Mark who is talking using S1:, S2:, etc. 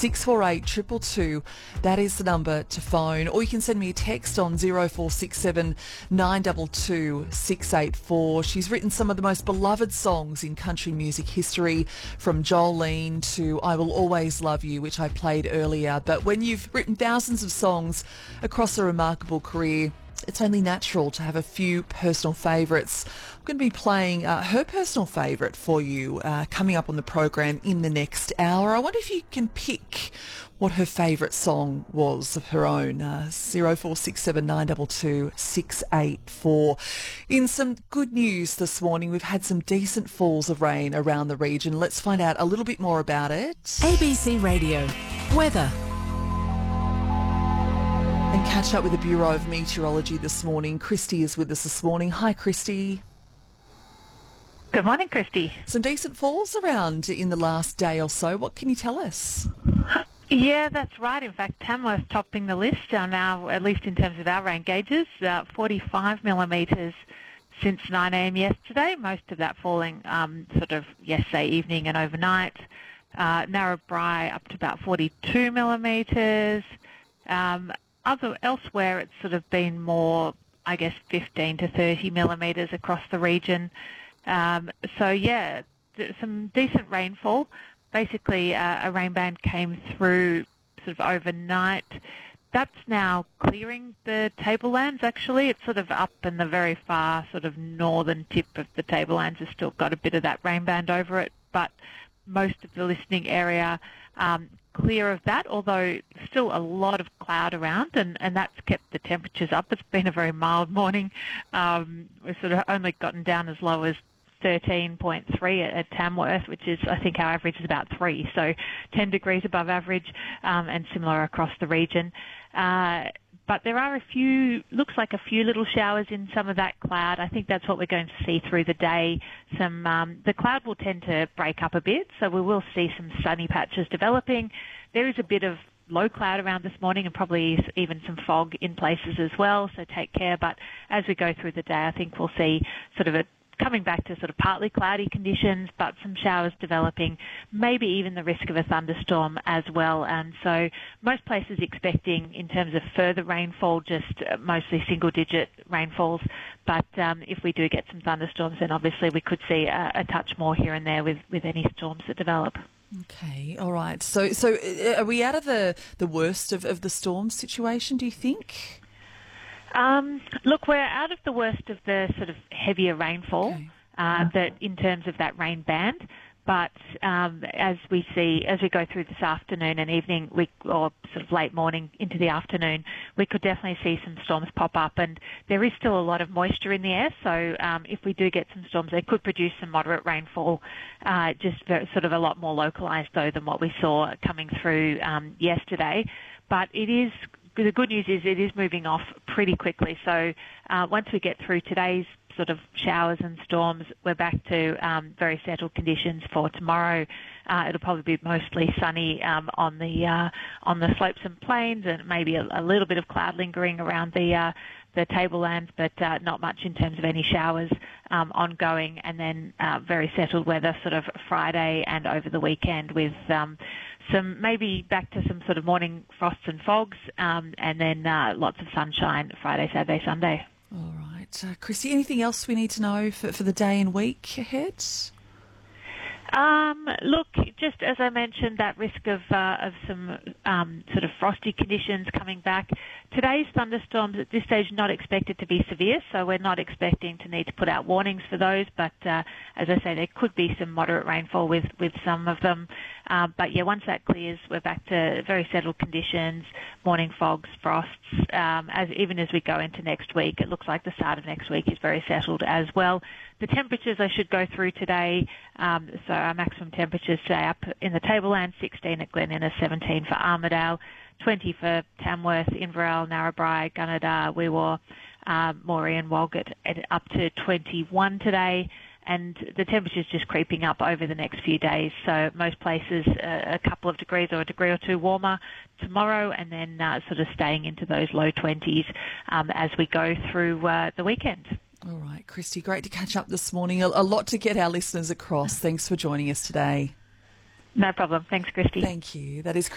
S1: 648 222. That is the number to phone. Or you can send me a text on 0467 922 684. She's written some of the most beloved songs in country music history, from Jolene to I Will Always Love You, which I played earlier. But when you've written thousands of songs across a remarkable career, it's only natural to have a few personal favourites. I'm going to be playing her personal favourite for you coming up on the program in the next hour. I wonder if you can pick what her favourite song was of her own. 0467 922 684. In some good news this morning, we've had some decent falls of rain around the region. Let's find out a little bit more about it.
S2: ABC Radio. Weather.
S1: And catch up with the Bureau of Meteorology this morning. Christy is with us this morning. Hi, Christy.
S3: Good morning, Christy.
S1: Some decent falls around in the last day or so. What can you tell us?
S3: Yeah, that's right. In fact, Tamworth topping the list now, at least in terms of our rain gauges, 45 millimetres since 9 a.m. yesterday, most of that falling sort of yesterday evening and overnight. Narrabri up to about 42 millimetres. Elsewhere, it's sort of been more, I guess, 15 to 30 millimetres across the region. So, yeah, some decent rainfall. Basically, a rain band came through sort of overnight. That's now clearing the tablelands, actually. It's sort of up in the very far sort of northern tip of the tablelands. Has still got a bit of that rain band over it, but most of the listening area clear of that, although still a lot of cloud around, and that's kept the temperatures up. It's been a very mild morning. We've sort of only gotten down as low as 13.3 at Tamworth, which is, I think our average is about 3, so 10 degrees above average, and similar across the region. But there are looks like a few little showers in some of that cloud. I think that's what we're going to see through the day. The cloud will tend to break up a bit, so we will see some sunny patches developing. There is a bit of low cloud around this morning and probably even some fog in places as well, so take care. But as we go through the day, I think we'll see sort of coming back to sort of partly cloudy conditions, but some showers developing, maybe even the risk of a thunderstorm as well. And so most places expecting, in terms of further rainfall, just mostly single-digit rainfalls. But if we do get some thunderstorms, then obviously we could see a touch more here and there with any storms that develop.
S1: Okay, all right. So are we out of the worst of the storm situation, do you think?
S3: Look, we're out of the worst of the sort of heavier rainfall,
S1: Okay.
S3: that in terms of that rain band. But as we go through this afternoon and evening, or sort of late morning into the afternoon, we could definitely see some storms pop up. And there is still a lot of moisture in the air, so if we do get some storms, they could produce some moderate rainfall, sort of a lot more localised, though, than what we saw coming through yesterday. But the good news is it is moving off pretty quickly. So once we get through today's sort of showers and storms, we're back to very settled conditions for tomorrow. It'll probably be mostly sunny on the slopes and plains, and maybe a little bit of cloud lingering around the tablelands, but not much in terms of any showers ongoing. And then very settled weather sort of Friday and over the weekend, with some maybe back to some sort of morning frosts and fogs, and then lots of sunshine Friday, Saturday, Sunday.
S1: All right. Chrissy, anything else we need to know for the day and week ahead?
S3: Look, just as I mentioned, that risk of some sort of frosty conditions coming back. Today's thunderstorms at this stage not expected to be severe, so we're not expecting to need to put out warnings for those. But as I say, there could be some moderate rainfall with some of them. But yeah, once that clears, we're back to very settled conditions, morning fogs, frosts. Even as we go into next week, it looks like the start of next week is very settled as well. The temperatures I should go through today, so our maximum temperatures today up in the Tableland, 16 at Glen Innes, 17 for Armidale, 20 for Tamworth, Inverell, Narrabri, Gunnedah, Weewaw, Moree and Walgett up to 21 today. And the temperature's just creeping up over the next few days. So most places a couple of degrees or a degree or two warmer tomorrow, and then sort of staying into those low 20s as we go through the weekend.
S1: All right, Christy, great to catch up this morning. A lot to get our listeners across. Thanks for joining us today.
S3: No problem. Thanks, Christy.
S1: Thank you. That is